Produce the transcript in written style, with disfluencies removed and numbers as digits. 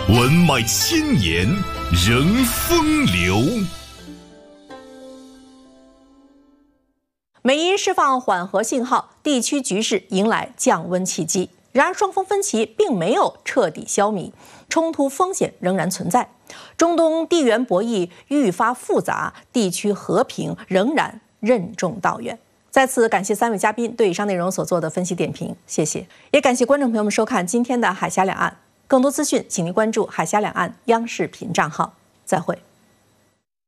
文脉千年，仍风流。 美伊释放缓和信号，地区局势迎来降温契机。然而，双方分歧并没有彻底消弭，冲突风险仍然存在。中东地缘博弈愈发复杂，地区和平仍然任重道远。再次感谢3位嘉宾对以上内容所做的分析点评，谢谢。也感谢观众朋友们收看今天的海峡两岸。更多资讯，请您关注海峡两岸央视频账号。再会。